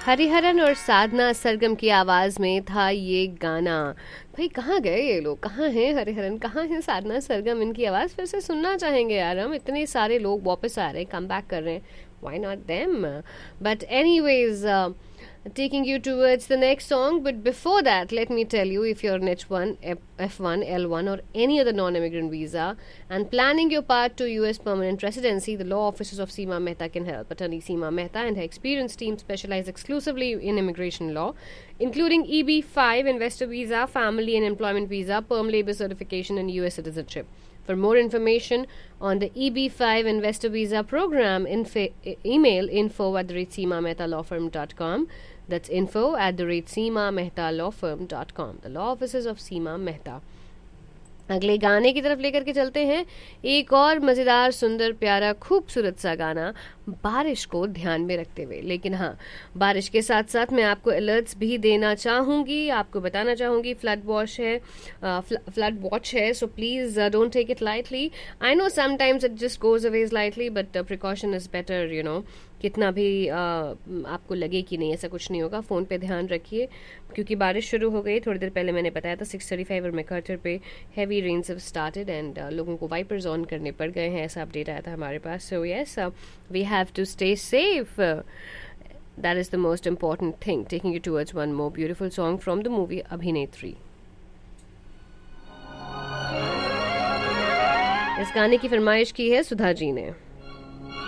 हरिहरन और साधना सरगम की आवाज़ में था ये गाना। भाई कहाँ गए ये लोग, कहाँ हैं हरिहरन, कहाँ हैं साधना सरगम? इनकी आवाज़ फिर से सुनना चाहेंगे यार हम। इतने सारे लोग वापस आ रहे हैं, कम बैक कर रहे हैं, why not them? But anyways, taking you towards the next song. But before that, let me tell you, if you're an H1, F1, L1 or any other non-immigrant visa and planning your path to US permanent residency, the law offices of Seema Mehta can help. Attorney Seema Mehta and her experienced team specialize exclusively in immigration law, including EB-5, investor visa, family and employment visa, perm labor certification and US citizenship. For more information on the EB-5 Investor Visa Program, email info@seemamehtalaw.com. That's info@seemamehtalaw.com. The law offices of Seema Mehta. अगले गाने की तरफ लेकर के चलते हैं। एक और मज़ेदार, सुंदर, प्यारा, खूबसूरत सा गाना बारिश को ध्यान में रखते हुए। लेकिन हाँ, बारिश के साथ साथ मैं आपको अलर्ट्स भी देना चाहूँगी, आपको बताना चाहूँगी फ्लड वॉच है, so please don't take it lightly. I know sometimes it just goes Awez lightly, but precaution is better, you know. कितना भी आपको लगे कि नहीं, ऐसा कुछ नहीं होगा, फ़ोन पे ध्यान रखिए क्योंकि बारिश शुरू हो गई। थोड़ी देर पहले मैंने बताया था 6:35 और मैकआर्थर पे heavy rains have started and लोगों को वाइपर्स ऑन करने पड़ गए हैं, ऐसा अपडेट आया था हमारे पास। So yes, we have to stay safe. That is the most important thing. Taking you towards one more beautiful song from the movie Abhinetri. इस गाने की फरमाइश की है सुधा जी ने।